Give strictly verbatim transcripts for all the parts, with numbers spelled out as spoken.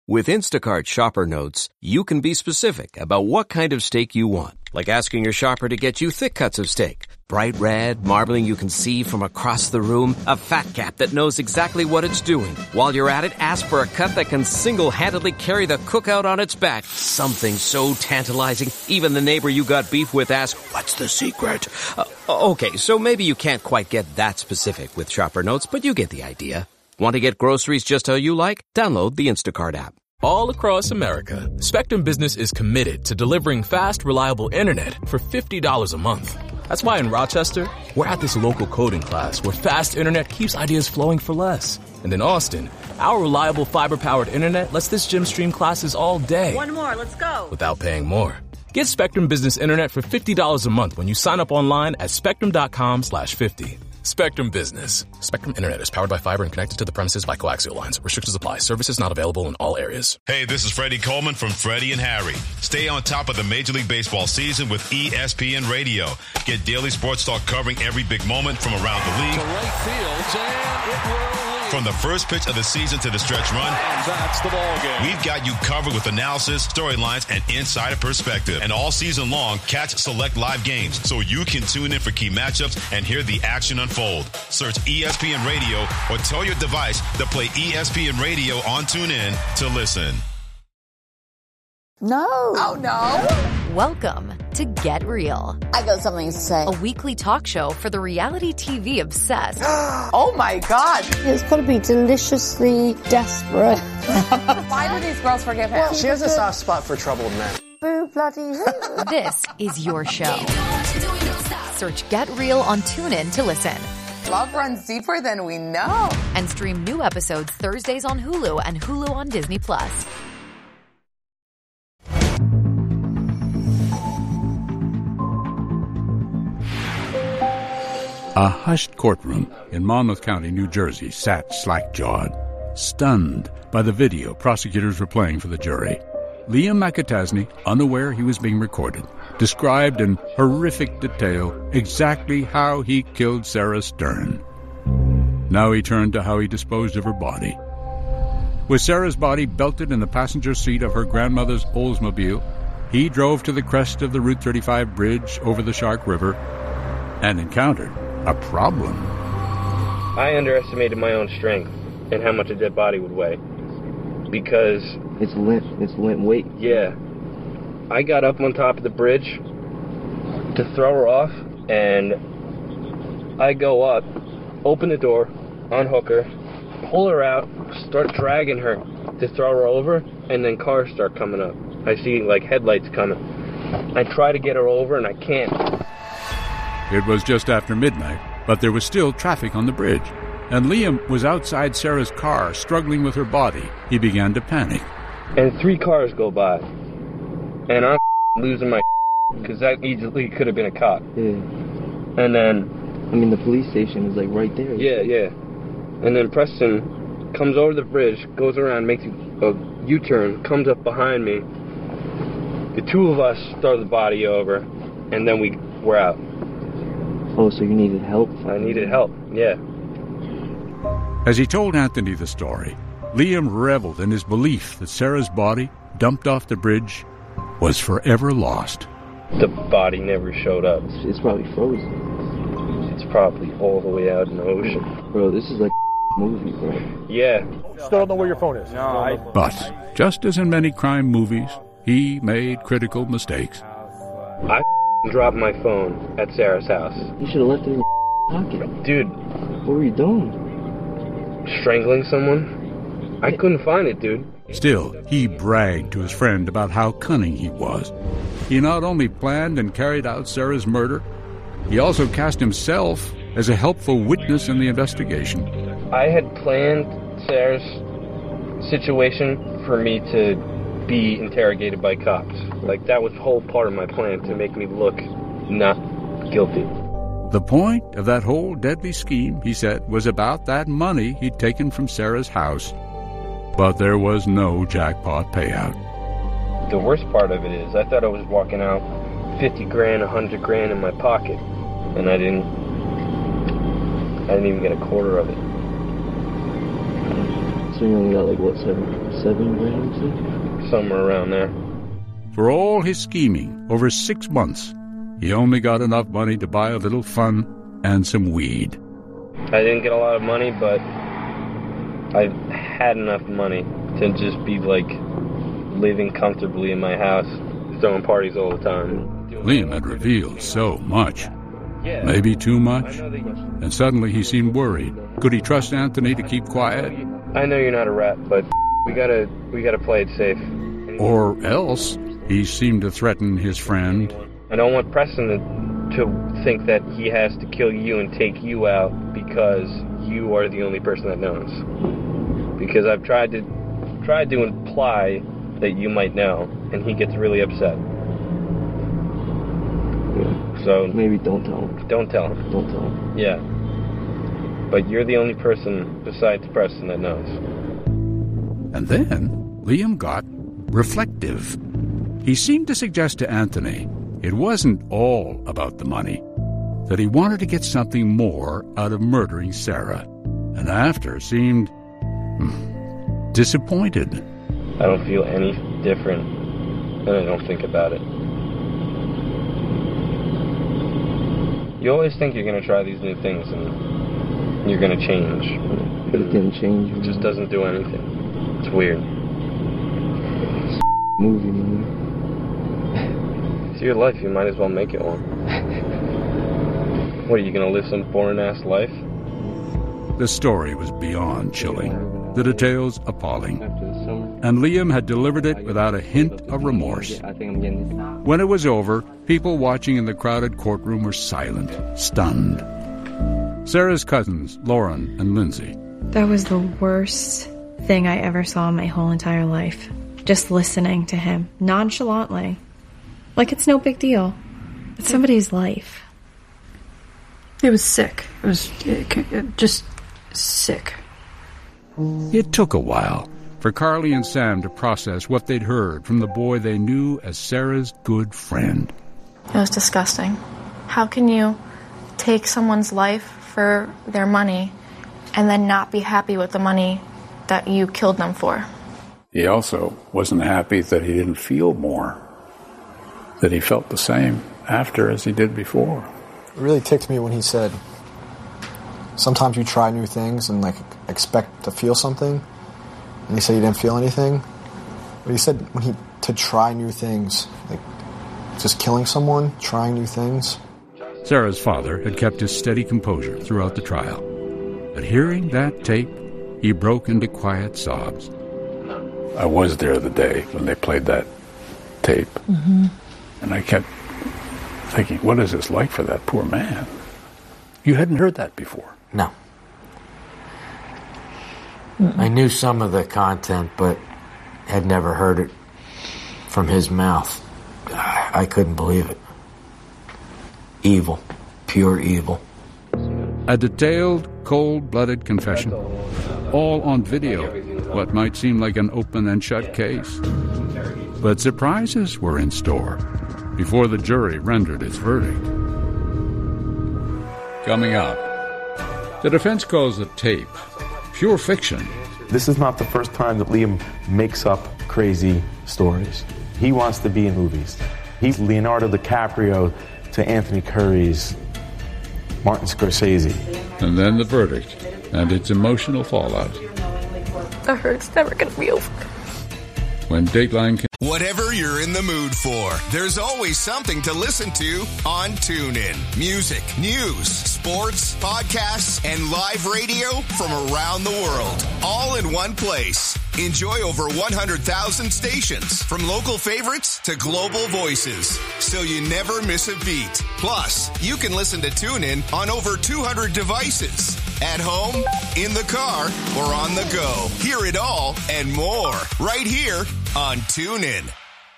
With Instacart Shopper Notes, you can be specific about what kind of steak you want, like asking your shopper to get you thick cuts of steak, bright red, marbling you can see from across the room, a fat cap that knows exactly what it's doing. While you're at it, ask for a cut that can single-handedly carry the cookout on its back. Something so tantalizing, even the neighbor you got beef with asks, "What's the secret?" Uh, okay, so maybe you can't quite get that specific with Shopper Notes, but you get the idea. Want to get groceries just how you like? Download the Instacart app. All across America, Spectrum Business is committed to delivering fast, reliable internet for fifty dollars a month. That's why in Rochester, we're at this local coding class where fast internet keeps ideas flowing for less. And in Austin, our reliable fiber-powered internet lets this gym stream classes all day. One more, let's go. Without paying more. Get Spectrum Business Internet for fifty dollars a month when you sign up online at spectrum.com slash 50. Spectrum Business. Spectrum Internet is powered by fiber and connected to the premises by coaxial lines. Restrictions apply. Services not available in all areas. Hey, this is Freddie Coleman from Freddie and Harry. Stay on top of the Major League Baseball season with E S P N Radio. Get daily sports talk covering every big moment from around the league. To right field, and it will lead. From the first pitch of the season to the stretch run, and that's the ball game. We've got you covered with analysis, storylines, and insider perspective. And all season long, catch select live games so you can tune in for key matchups and hear the action unfold. Search E S P N Radio or tell your device to play E S P N Radio on TuneIn to listen. No. Oh, no. Welcome to Get Real. I got something to say. A weekly talk show for the reality T V obsessed. Oh, my God. It's got to be deliciously desperate. Why do these girls forgive him? Well, she has a soft spot for troubled men. Boo bloody who? This is your show. Search Get Real on TuneIn to listen. Love runs deeper than we know. And stream new episodes Thursdays on Hulu and Hulu on Disney Plus. A hushed courtroom in Monmouth County, New Jersey, sat slack-jawed, stunned by the video prosecutors were playing for the jury. Liam McAtasney, unaware he was being recorded, described in horrific detail exactly how he killed Sarah Stern. Now he turned to how he disposed of her body. With Sarah's body belted in the passenger seat of her grandmother's Oldsmobile, he drove to the crest of the Route thirty-five bridge over the Shark River and encountered a problem. I underestimated my own strength and how much a dead body would weigh. Because... It's limp. It's limp weight. Yeah. I got up on top of the bridge to throw her off, and I go up, open the door, unhook her, pull her out, start dragging her to throw her over, and then cars start coming up. I see, like, headlights coming. I try to get her over, and I can't. It was just after midnight, but there was still traffic on the bridge, and Liam was outside Sarah's car, struggling with her body. He began to panic. And three cars go by, and I'm losing my because that easily could have been a cop. Yeah. And then... I mean, the police station is, like, right there. Yeah, yeah. And then Preston comes over the bridge, goes around, makes a U-turn, comes up behind me. The two of us throw the body over, and then we were out. Oh, so you needed help? I needed help, yeah. As he told Anthony the story, Liam reveled in his belief that Sarah's body, dumped off the bridge, was forever lost. The body never showed up. It's probably frozen. It's probably all the way out in the ocean. Bro, this is like a movie, bro. Yeah. Still don't know where your phone is. No, I... But, just as in many crime movies, he made critical mistakes. I dropped my phone at Sarah's house. You should have left it in your pocket. Dude. What were you doing? Strangling someone? I couldn't find it, dude. Still, he bragged to his friend about how cunning he was. He not only planned and carried out Sarah's murder, he also cast himself as a helpful witness in the investigation. I had planned Sarah's situation for me to be interrogated by cops. Like, that was the whole part of my plan, to make me look not guilty. The point of that whole deadly scheme, he said, was about that money he'd taken from Sarah's house. But there was no jackpot payout. The worst part of it is, I thought I was walking out fifty grand, a hundred grand in my pocket, and I didn't, I didn't even get a quarter of it. So you only got like, what, seven, seven grams? Somewhere around there. For all his scheming, over six months, he only got enough money to buy a little fun and some weed. I didn't get a lot of money, but I had enough money to just be, like, living comfortably in my house, throwing parties all the time. Liam had revealed so much. Maybe too much. And suddenly he seemed worried. Could he trust Anthony to keep quiet? I know you're not a rat, but we gotta we gotta play it safe. Or else he seemed to threaten his friend. I don't want Preston to, to think that he has to kill you and take you out because you are the only person that knows. Because I've tried to tried to imply that you might know, and he gets really upset. So maybe don't tell him. Don't tell him. Don't tell him. Yeah. But you're the only person besides Preston that knows. And then Liam got reflective. He seemed to suggest to Anthony it wasn't all about the money, that he wanted to get something more out of murdering Sarah. And after seemed hmm, disappointed. I don't feel any different, and I don't think about it. You always think you're going to try these new things and you're going to change. But it didn't change. It just doesn't do anything. It's weird. Movie, man. It's your life. You might as well make it one. What, are you going to live some boring-ass life? The story was beyond chilling. The details appalling. And Liam had delivered it without a hint of remorse. When it was over, people watching in the crowded courtroom were silent, stunned. Sarah's cousins, Lauren and Lindsay. That was the worst thing I ever saw in my whole entire life. Just listening to him, nonchalantly. Like it's no big deal. It's somebody's life. It was sick. It was it, it, just sick. It took a while for Carly and Sam to process what they'd heard from the boy they knew as Sarah's good friend. It was disgusting. How can you take someone's life for their money and then not be happy with the money that you killed them for? He also wasn't happy that he didn't feel more, that he felt the same after as he did before. It really ticked me when he said, sometimes you try new things and like expect to feel something, and he said he didn't feel anything. But he said when he to try new things, like just killing someone, trying new things. Sarah's father had kept his steady composure throughout the trial. But hearing that tape, he broke into quiet sobs. I was there the day when they played that tape. Mm-hmm. And I kept thinking, what is this like for that poor man? You hadn't heard that before. No. Mm-mm. I knew some of the content, but had never heard it from his mouth. I couldn't believe it. Evil. Pure evil. A detailed, cold-blooded confession. All on video. What might seem like an open and shut case. But surprises were in store before the jury rendered its verdict. Coming up, the defense calls the tape pure fiction. This is not the first time that Liam makes up crazy stories. He wants to be in movies. He's Leonardo DiCaprio to Anthony Curry's Martin Scorsese. And then the verdict and its emotional fallout. The hurt's never going to be over. When Dateline can... Whatever you're in the mood for, there's always something to listen to on TuneIn. Music, news, sports, podcasts, and live radio from around the world. All in one place. Enjoy over one hundred thousand stations, from local favorites to global voices, so you never miss a beat. Plus, you can listen to TuneIn on over two hundred devices. At home, in the car, or on the go. Hear it all and more right here on TuneIn.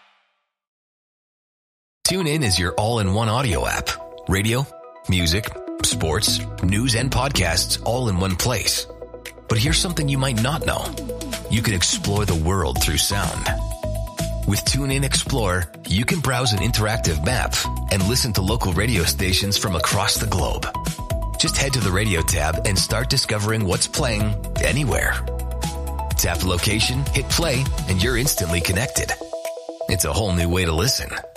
TuneIn is your all-in-one audio app. Radio, music, sports, news, and podcasts all in one place. But here's something you might not know. You can explore the world through sound. With TuneIn Explorer, you can browse an interactive map and listen to local radio stations from across the globe. Just head to the radio tab and start discovering what's playing anywhere. Tap the location, hit play, and you're instantly connected. It's a whole new way to listen.